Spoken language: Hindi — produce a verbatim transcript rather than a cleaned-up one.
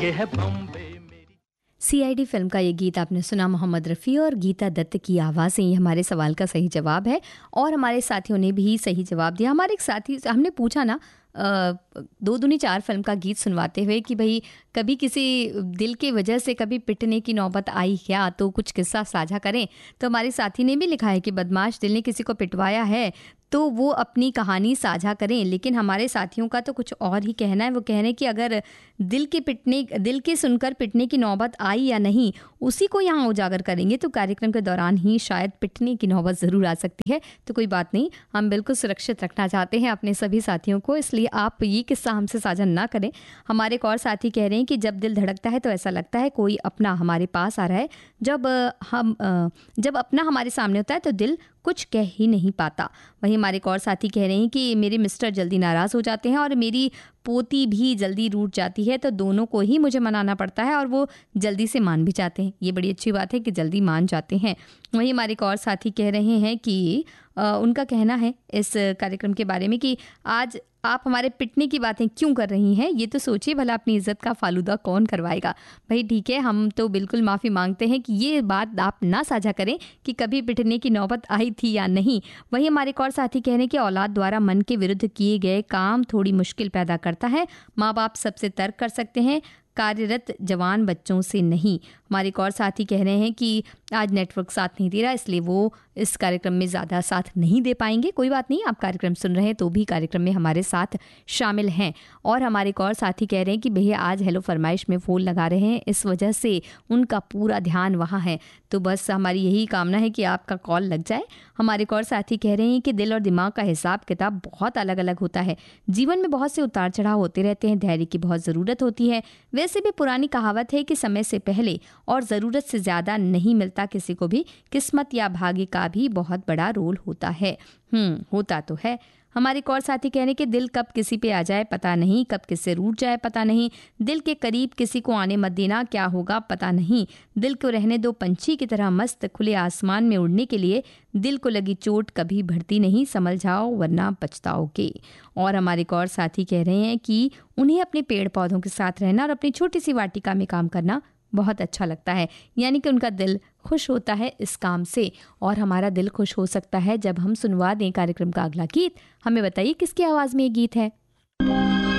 ये है बॉम्बे मेरी। सीआईडी फिल्म का ये गीत आपने सुना, मोहम्मद रफ़ी और गीता दत्त की आवाज़ से। ये हमारे सवाल का सही जवाब है और हमारे साथियों ने भी सही जवाब दिया। हमारे एक साथी, हमने पूछा ना अ, दो दूनी चार फिल्म का गीत सुनवाते हुए कि भाई कभी किसी दिल की वजह से कभी पिटने की नौबत आई क्या, तो कुछ किस्सा साझा करें। तो हमारे साथी ने भी लिखा है कि बदमाश दिल ने किसी को पिटवाया है तो वो अपनी कहानी साझा करें। लेकिन हमारे साथियों का तो कुछ और ही कहना है। वो कह रहे हैं कि अगर दिल के पिटने दिल के सुनकर पिटने की नौबत आई या नहीं, उसी को यहाँ उजागर करेंगे तो कार्यक्रम के दौरान ही शायद पिटने की नौबत ज़रूर आ सकती है। तो कोई बात नहीं, हम बिल्कुल सुरक्षित रखना चाहते हैं अपने सभी साथियों को, इसलिए आप ये किस्सा हमसे साझा ना करें। हमारे एक और साथी कह रहे हैं कि जब दिल धड़कता है तो ऐसा लगता है कोई अपना हमारे पास आ रहा है। जब अ, हम अ, जब अपना हमारे सामने होता है तो दिल कुछ कह ही नहीं पाता। वहीं हमारे एक और साथी कह रहे हैं कि मेरे मिस्टर जल्दी नाराज़ हो जाते हैं और मेरी पोती भी जल्दी रूठ जाती है, तो दोनों को ही मुझे मनाना पड़ता है और वो जल्दी से मान भी जाते हैं। ये बड़ी अच्छी बात है कि जल्दी मान जाते हैं। वहीं हमारे एक और साथी कह रहे हैं कि आ, उनका कहना है इस कार्यक्रम के बारे में कि आज आप हमारे पिटने की बातें क्यों कर रही हैं, ये तो सोचिए भला अपनी इज्जत का फालूदा कौन करवाएगा। भाई ठीक है, हम तो बिल्कुल माफ़ी मांगते हैं कि ये बात आप ना साझा करें कि कभी पिटने की नौबत आई थी या नहीं। वहीं हमारे एक और साथी कह रहे हैं कि औलाद द्वारा मन के विरुद्ध किए गए काम थोड़ी मुश्किल पैदा करता है। माँ बाप सबसे तर्क कर सकते हैं, कार्यरत जवान बच्चों से नहीं। हमारे एक और साथी कह रहे हैं कि आज नेटवर्क साथ नहीं दे रहा, इसलिए वो इस कार्यक्रम में ज़्यादा साथ नहीं दे पाएंगे। कोई बात नहीं, आप कार्यक्रम सुन रहे हैं तो भी कार्यक्रम में हमारे साथ शामिल हैं। और हमारे एक और साथी कह रहे हैं कि भैया आज हेलो फरमाइश में फ़ोन लगा रहे हैं, इस वजह से उनका पूरा ध्यान वहाँ है। तो बस हमारी यही कामना है कि आपका कॉल लग जाए। हमारे एक और साथी कह रहे हैं कि दिल और दिमाग का हिसाब किताब बहुत अलग अलग होता है। जीवन में बहुत से उतार चढ़ाव होते रहते हैं, धैर्य की बहुत ज़रूरत होती है। वैसे भी पुरानी कहावत है कि समय से पहले और ज़रूरत से ज़्यादा नहीं मिलता किसी को भी। किस्मत या भाग्य का भी बहुत बड़ा रोल होता है। हम्म होता तो है। हमारे एक और साथी कह रहे हैं कि दिल कब किसी पे आ जाए पता नहीं, कब किससे रूठ जाए पता नहीं। दिल के करीब किसी को आने मत देना, क्या होगा पता नहीं। दिल को रहने दो पंछी की तरह मस्त, खुले आसमान में उड़ने के लिए दिल को लगी चोट कभी भरती नहीं, संभल जाओ वरना पछताओगे। और हमारे एक और साथी कह रहे हैं कि उन्हें अपने पेड़ पौधों के साथ रहना और अपनी छोटी सी वाटिका में काम करना बहुत अच्छा लगता है। यानी कि उनका दिल खुश होता है इस काम से। और हमारा दिल खुश हो सकता है जब हम सुनवा दें कार्यक्रम का अगला गीत। हमें बताइए किसकी आवाज़ में ये गीत है।